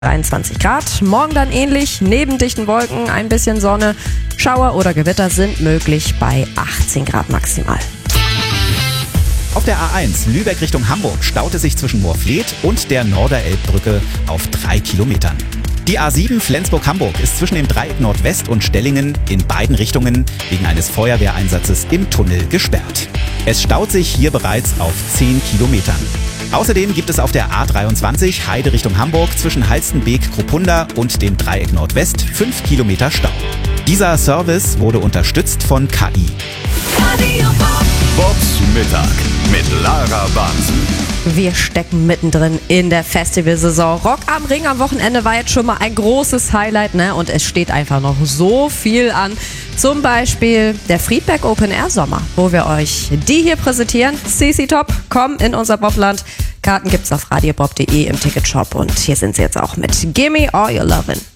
23 Grad. Morgen dann ähnlich, neben dichten Wolken ein bisschen Sonne. Schauer oder Gewitter sind möglich bei 18 Grad maximal. Auf der A1 Lübeck Richtung Hamburg staute sich zwischen Moorfleet und der Norderelbbrücke auf 3 Kilometern. Die A7 Flensburg-Hamburg ist zwischen dem Dreieck Nordwest und Stellingen in beiden Richtungen wegen eines Feuerwehreinsatzes im Tunnel gesperrt. Es staut sich hier bereits auf 10 Kilometern. Außerdem gibt es auf der A23 Heide Richtung Hamburg zwischen Halstenbeek-Kruppunda und dem Dreieck Nordwest 5 Kilometer Stau. Dieser Service wurde unterstützt von KI. Bobs Mittag mit Lara Bansen. Wir stecken mittendrin in der Festivalsaison. Rock am Ring am Wochenende war jetzt schon mal ein großes Highlight, ne? Und es steht einfach noch so viel an. Zum Beispiel der Friedberg Open Air Sommer, wo wir euch die hier präsentieren. CC Top, komm in unser Bobland. Karten gibt's auf radiobob.de im Ticketshop und hier sind sie jetzt auch mit Gimme All Your Lovin'.